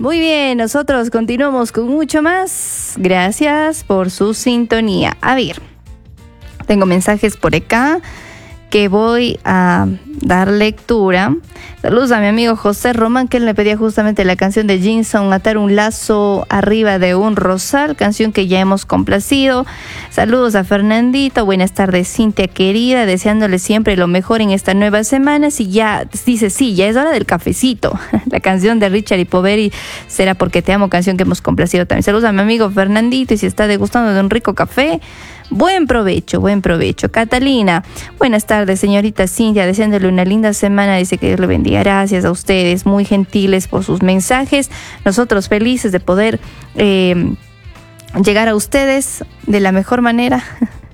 Muy bien, nosotros continuamos con mucho más. Gracias por su sintonía. A ver, tengo mensajes por acá que voy a dar lectura. Saludos a mi amigo José Román, que él me pedía justamente la canción de Jinson, Atar un lazo arriba de un rosal, canción que ya hemos complacido. Saludos a Fernandito, buenas tardes Cintia querida, deseándole siempre lo mejor en esta nueva semana. Si ya, dice, sí, ya es hora del cafecito. La canción de Richard y Poveri, Será porque te amo, canción que hemos complacido también. Saludos a mi amigo Fernandito, y si está degustando de un rico café, buen provecho, buen provecho. Catalina, buenas tardes, señorita Cintia, deseándole una linda semana, dice que Dios le bendiga. Gracias a ustedes, muy gentiles por sus mensajes. Nosotros felices de poder llegar a ustedes de la mejor manera,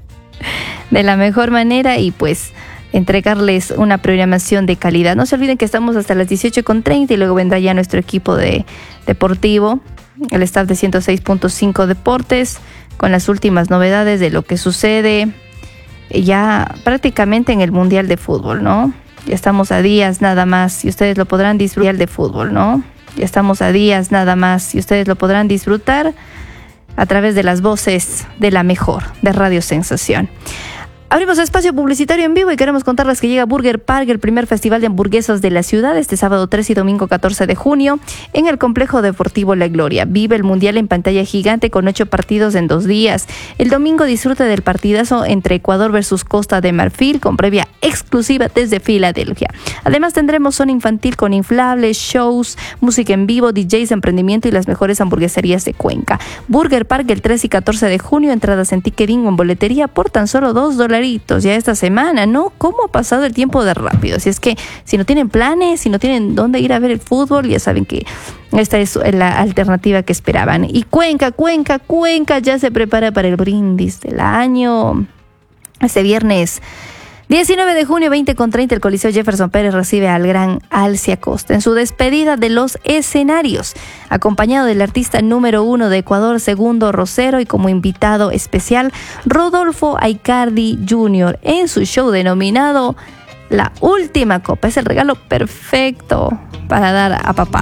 y pues entregarles una programación de calidad. No se olviden que estamos hasta las 18:30 y luego vendrá ya nuestro equipo deportivo, el staff de 106.5 Deportes, con las últimas novedades de lo que sucede ya prácticamente en el Mundial de Fútbol, ¿no? Ya estamos a días nada más y ustedes lo podrán disfrutar de fútbol, ¿no? Ya estamos a días nada más y ustedes lo podrán disfrutar a través de las voces de la mejor, de Radio Sensación. Abrimos espacio publicitario en vivo y queremos contarles que llega Burger Park, el primer festival de hamburguesas de la ciudad, este sábado 3 y domingo 14 de junio en el Complejo Deportivo La Gloria. Vive el Mundial en pantalla gigante con 8 partidos en 2 días. El domingo disfruta del partidazo entre Ecuador versus Costa de Marfil con previa exclusiva desde Filadelfia. Además tendremos zona infantil con inflables, shows, música en vivo, DJs, emprendimiento y las mejores hamburgueserías de Cuenca. Burger Park el 3 y 14 de junio, entradas en Ticketing o en boletería por tan solo $2 ya esta semana, ¿no? ¿Cómo ha pasado el tiempo de rápido? Así es que si no tienen planes, si no tienen dónde ir a ver el fútbol, ya saben que esta es la alternativa que esperaban. Y Cuenca ya se prepara para el brindis del año. Este viernes 19 de junio, 20:30, el Coliseo Jefferson Pérez recibe al gran Alcia Costa en su despedida de los escenarios, acompañado del artista número 1 de Ecuador, Segundo Rosero, y como invitado especial, Rodolfo Aicardi Jr. en su show denominado La Última Copa. Es el regalo perfecto para dar a papá.